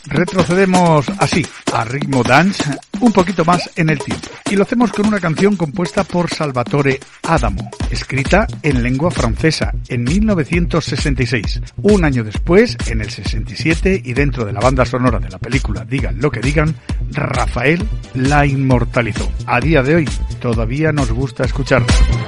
Retrocedemos así, a ritmo dance, un poquito más en el tiempo. Y lo hacemos con una canción compuesta por Salvatore Adamo, escrita en lengua francesa en 1966. Un año después, en el 67, y dentro de la banda sonora de la película Digan lo que digan, Rafael la inmortalizó. A día de hoy, todavía nos gusta escucharla.